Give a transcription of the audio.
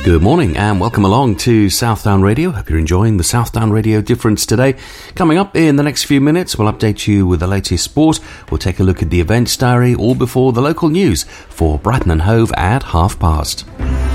Good morning and welcome along to Southdown Radio. Hope you're enjoying the Southdown Radio Difference today. Coming up in the next few minutes, we'll update you with the latest sport. We'll take a look at the events diary all before the local news for Brighton and Hove at past.